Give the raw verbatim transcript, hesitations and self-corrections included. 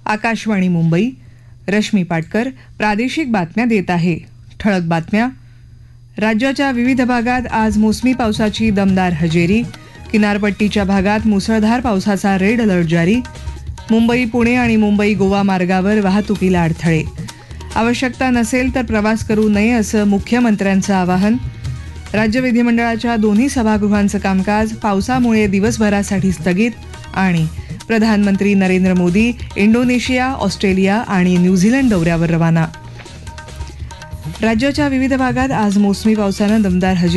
आकाशवाणी मुंबई. रश्मी पाटकर प्रादेशिक बातम्या देत आहे. ठळक बातम्या. राज्याच्या विविध भागात आज मोसमी पावसाची दमदार हजेरी. किनारपट्टीच्या भागात मुसळधार पावसाचा रेड अलर्ट जारी. मुंबई पुणे आणि मुंबई गोवा मार्गावर वाहतुकीला अडथळे. आवश्यकता नसेल तर प्रवास करू नये असं मुख्यमंत्र्यांचं आवाहन. राज्य विधिमंडळाच्या दोन्ही सभागृहांचं कामकाज पावसामुळे दिवसभरासाठी स्थगित. आणि प्रधानमंत्री नरेंद्र मोदी इंडोनेशिया, ऑस्ट्रेलिया आणि न्यूझीलंड दौऱ्यावर रवाना. राज्याच्या विविध भागात आज मोसमी पावसानं दमदार हजेरी